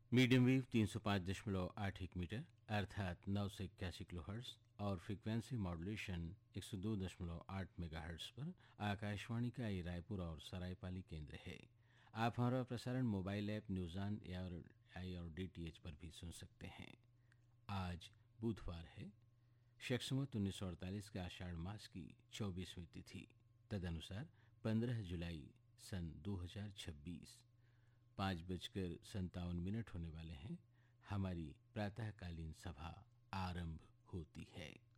Medium wave 305.81 metre अर्थात 981 kilohertz और frequency modulation 102.8 megahertz पर आकाशवाणी का ये रायपुर और सरायपाली केंद्र है। आप हमारा प्रसारण mobile app news on AI और डीटीएच पर भी सुन सकते हैं। आज बुधवार है, शक 1948 के आषाढ़ मास की 24वीं तिथि, तदनुसार 15 जुलाई सन 2026, 5:57 होने वाले हैं। हमारी प्रातःकालीन सभा आरंभ होती है।